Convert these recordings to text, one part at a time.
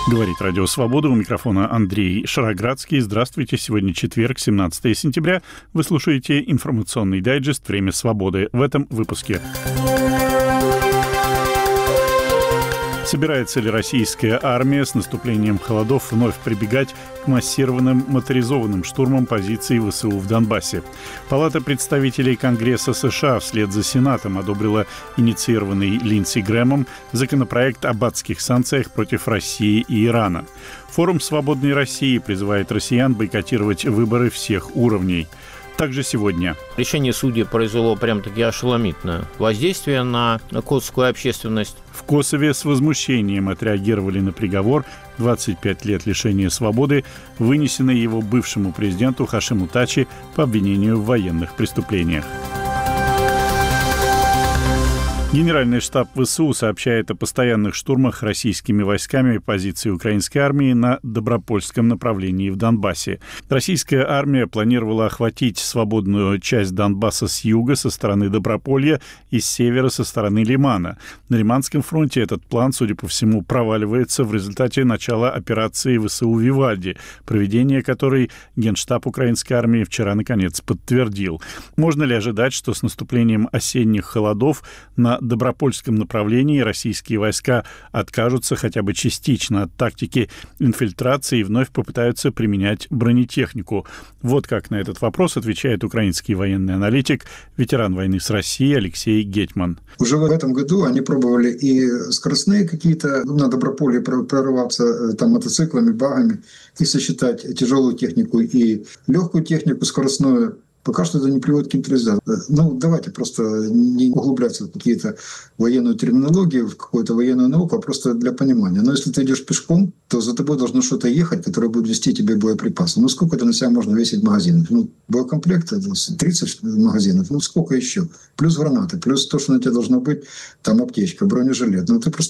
Говорит Радио Свобода. У микрофона Андрей Шароградский. Здравствуйте. Сегодня четверг, 17 сентября. Вы слушаете информационный дайджест «Время свободы». В этом выпуске. Собирается ли российская армия с наступлением холодов вновь прибегать к массированным моторизованным штурмам позиций ВСУ в Донбассе? Палата представителей Конгресса США вслед за Сенатом одобрила инициированный Линдси Грэмом законопроект об адских санкциях против России и Ирана. Форум «Свободной России» призывает россиян бойкотировать выборы всех уровней. Также сегодня. Решение судей произвело прям-таки ошеломительное воздействие на косовскую общественность. В Косове с возмущением отреагировали на приговор 25 лет лишения свободы, вынесенный его бывшему президенту Хашиму Тачи по обвинению в военных преступлениях. Генеральный штаб ВСУ сообщает о постоянных штурмах российскими войсками позиций украинской армии на Добропольском направлении в Донбассе. Российская армия планировала охватить свободную часть Донбасса с юга, со стороны Доброполья, и с севера, со стороны Лимана. На Лиманском фронте этот план, судя по всему, проваливается в результате начала операции ВСУ «Вивальди», проведение которой Генштаб украинской армии вчера, наконец, подтвердил. Можно ли ожидать, что с наступлением осенних холодов на Добропольском направлении российские войска откажутся хотя бы частично от тактики инфильтрации и вновь попытаются применять бронетехнику? Вот как на этот вопрос отвечает украинский военный аналитик, ветеран войны с Россией Алексей Гетман. Уже в этом году они пробовали и скоростные какие-то на Доброполье прорываться там мотоциклами, багами и сосчитать тяжелую технику и легкую технику скоростную. Пока что это не приводит к каким-то результатам. Давайте просто не углубляться в какие-то военную терминологию, в какую-то военную науку, а просто для понимания. Но если ты идешь пешком, то за тобой должно что-то ехать, которое будет вести тебе боеприпасы. Сколько это на себя можно весить магазинов? Боекомплект 30 магазинов, сколько еще? Плюс гранаты, плюс то, что на тебе должно быть, там аптечка, бронежилет.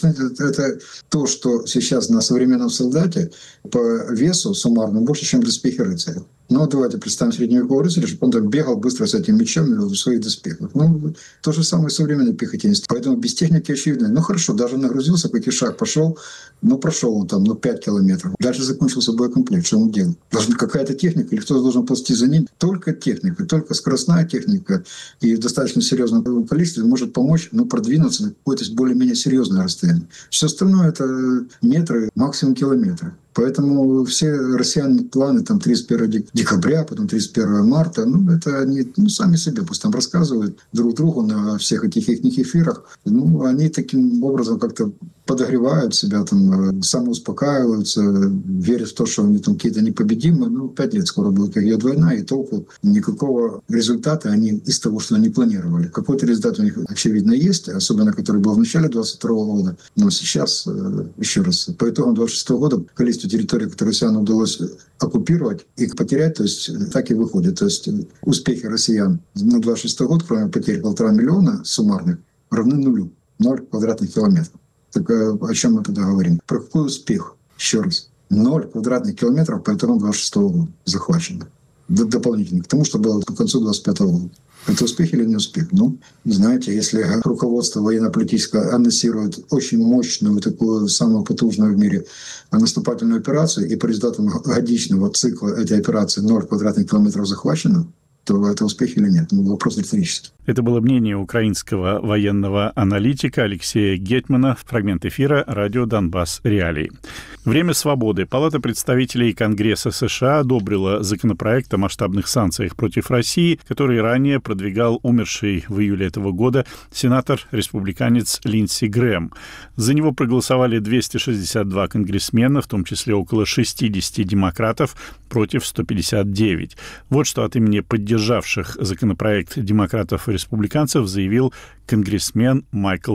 Это то, что сейчас на современном солдате по весу суммарно больше, чем доспехи рыцаря. Давайте представим средневекового рыцаря, чтобы он так бегал быстро с этим мечом в своих доспехах. То же самое современный пехотинец. Поэтому без техники очевидно. Хорошо, даже нагрузился, какой шаг пошел, прошел он там 5 километров. Дальше закончился боекомплект. Что он делал? Должна какая-то техника, или кто-то должен ползти за ним. Только техника, только скоростная техника и в достаточно серьезном количестве может помочь продвинуться на какое-то более-менее серьезное расстояние. Все остальное — это метры, максимум километры. Поэтому все россияне планы 31 декабря, потом 31 марта, это они сами себе пусть там рассказывают друг другу на всех этих их эфирах. Они таким образом как-то подогревают себя, самоуспокаиваются, верят в то, что они какие-то непобедимые. 5 лет скоро будет, как идет война, и толку никакого результата они из того, что они планировали. Какой-то результат у них, очевидно, есть, особенно который был в начале 22 года. Но сейчас, еще раз, по итогам 26 года количество территорий, которые россиянам удалось оккупировать и потерять, то есть так и выходит. То есть успехи россиян на 26 год, кроме потерь 1,5 миллиона суммарных, равны нулю. 0 квадратных километров. Так о чем мы тогда говорим? Про какой успех? Еще раз. 0 квадратных километров по итогам 26 года захвачено. Дополнительно к тому, что было к концу 25 года. Это успех или не успех? Знаете, если руководство военно-политическое анонсирует очень мощную, такую самую потужную в мире наступательную операцию, и по результатам годичного цикла этой операции 0 квадратных километров захвачено, то это успех или нет? Вопрос риторический. Это было мнение украинского военного аналитика Алексея Гетмана. Фрагмент эфира «Радио Донбасс. Реалии». «Время свободы». Палата представителей Конгресса США одобрила законопроект о масштабных санкциях против России, который ранее продвигал умерший в июле этого года сенатор-республиканец Линдси Грэм. За него проголосовали 262 конгрессмена, в том числе около 60 демократов, против 159. Вот что от имени поддержавших законопроект демократов и республиканцев заявил конгрессмен Майкл